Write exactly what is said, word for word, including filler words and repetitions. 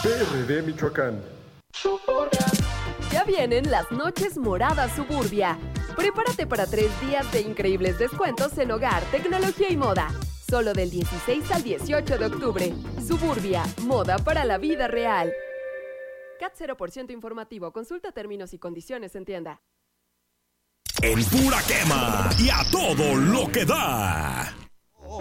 P R D Michoacán. Ya vienen las noches moradas Suburbia. Prepárate para tres días de increíbles descuentos en hogar, tecnología y moda. Solo del dieciséis al dieciocho de octubre. Suburbia, moda para la vida real. C A T cero por ciento informativo. Consulta términos y condiciones en tienda. En pura quema y a todo lo que da.